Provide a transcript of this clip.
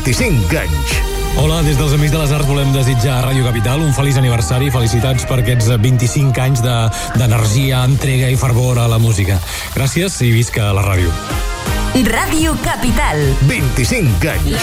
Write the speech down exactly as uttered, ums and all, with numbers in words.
vint-i-cinc anys. Hola, des dels Amics de les Arts volem desitjar a Ràdio Capital un feliç aniversari, felicitats per aquests vint-i-cinc anys de, d'energia, entrega i fervor a la música. Gràcies i visca la ràdio. Ràdio Capital. vint-i-cinc anys.